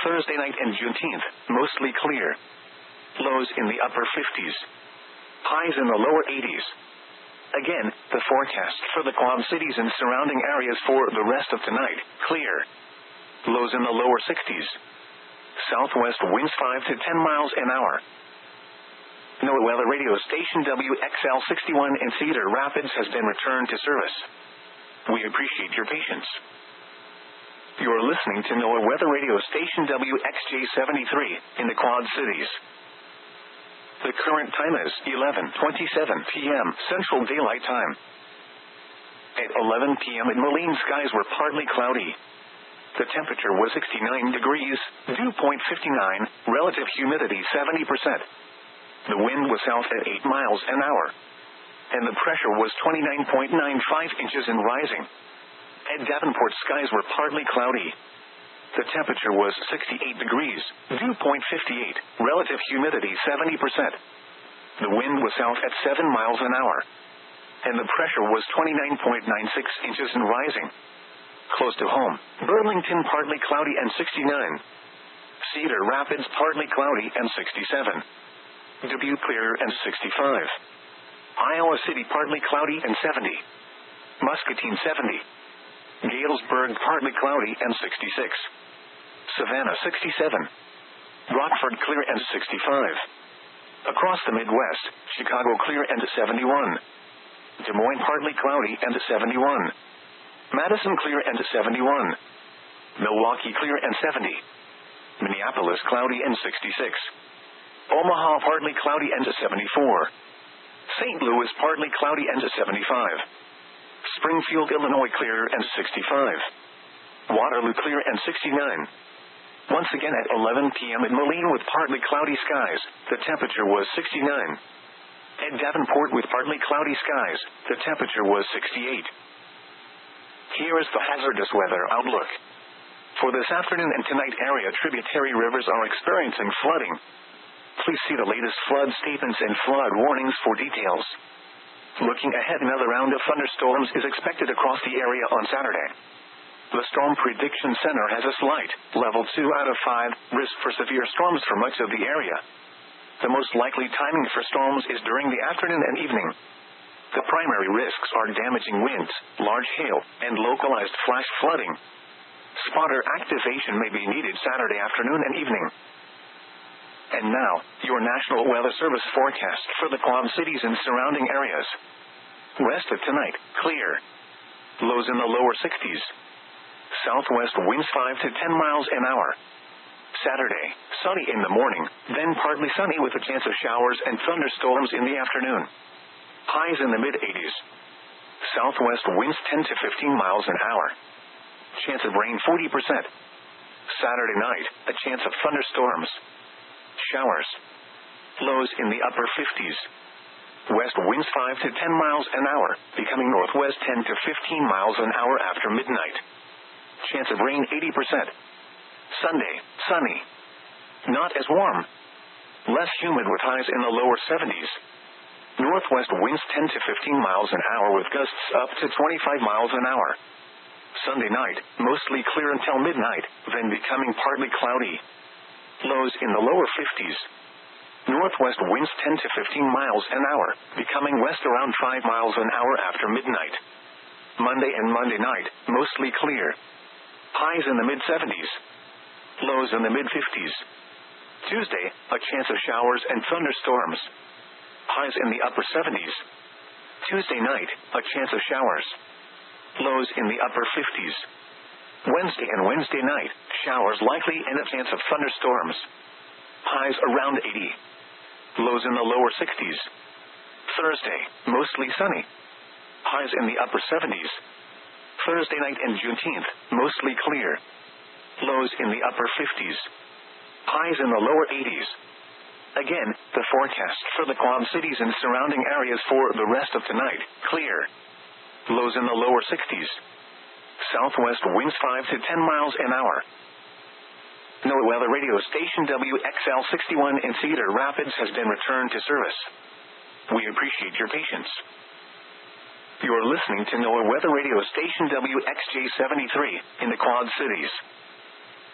Thursday night and Juneteenth, mostly clear. Lows in the upper 50s. Highs in the lower 80s. Again, the forecast for the Quad Cities and surrounding areas for the rest of tonight, clear. Lows in the lower 60s. Southwest winds 5 to 10 miles an hour. NOAA weather radio station WXL61 in Cedar Rapids has been returned to service. We appreciate your patience. You're listening to NOAA weather radio station WXJ73 in the Quad Cities. The current time is 11:27 p.m. Central Daylight Time. At 11 p.m. in Moline, skies were partly cloudy. The temperature was 69 degrees, dew point 59, relative humidity 70%. The wind was south at 8 miles an hour. And the pressure was 29.95 inches and rising. At Davenport, skies were partly cloudy. The temperature was 68 degrees, dew point 58, relative humidity 70%. The wind was south at 7 miles an hour. And the pressure was 29.96 inches and rising. Close to home, Burlington partly cloudy and 69. Cedar Rapids partly cloudy and 67. Dubuque clear and 65. Iowa City partly cloudy and 70. Muscatine 70. Galesburg partly cloudy and 66. Savannah 67. Rockford clear and 65. Across the Midwest, Chicago clear and 71. Des Moines partly cloudy and 71. Madison clear and 71. Milwaukee clear and 70. Minneapolis cloudy and 66. Omaha partly cloudy and 74. St. Louis partly cloudy and 75. Springfield, Illinois clear and 65. Waterloo clear and 69. Once again at 11 p.m. in Moline with partly cloudy skies, the temperature was 69. At Davenport with partly cloudy skies, the temperature was 68. Here is the hazardous weather outlook. For this afternoon and tonight, area tributary rivers are experiencing flooding. Please see the latest flood statements and flood warnings for details. Looking ahead, another round of thunderstorms is expected across the area on Saturday. The Storm Prediction Center has a slight, level 2 out of 5, risk for severe storms for much of the area. The most likely timing for storms is during the afternoon and evening. The primary risks are damaging winds, large hail, and localized flash flooding. Spotter activation may be needed Saturday afternoon and evening. And now, your National Weather Service forecast for the Quad Cities and surrounding areas. Rest of tonight, clear. Lows in the lower 60s. Southwest winds 5 to 10 miles an hour. Saturday, sunny in the morning, then partly sunny with a chance of showers and thunderstorms in the afternoon. Highs in the mid-80s. Southwest winds 10 to 15 miles an hour. Chance of rain 40%. Saturday night, a chance of thunderstorms. Showers. Lows in the upper 50s. West winds 5 to 10 miles an hour, becoming northwest 10 to 15 miles an hour after midnight. Chance of rain 80%. Sunday, sunny. Not as warm. Less humid with highs in the lower 70s. Northwest winds 10 to 15 miles an hour with gusts up to 25 miles an hour. Sunday night, mostly clear until midnight, then becoming partly cloudy. Lows in the lower 50s. Northwest winds 10 to 15 miles an hour, becoming west around 5 miles an hour after midnight. Monday and Monday night, mostly clear. Highs in the mid-70s. Lows in the mid-50s. Tuesday, a chance of showers and thunderstorms. Highs in the upper 70s. Tuesday night, a chance of showers. Lows in the upper 50s. Wednesday and Wednesday night, showers likely and a chance of thunderstorms. Highs around 80. Lows in the lower 60s. Thursday, mostly sunny. Highs in the upper 70s. Thursday night and Juneteenth, mostly clear. Lows in the upper 50s. Highs in the lower 80s. Again, the forecast for the Quad Cities and surrounding areas for the rest of tonight, clear. Lows in the lower 60s. Southwest winds 5 to 10 miles an hour. NOAA weather radio station WXL61 in Cedar Rapids has been returned to service. We appreciate your patience. You are listening to NOAA weather radio station WXJ73 in the Quad Cities.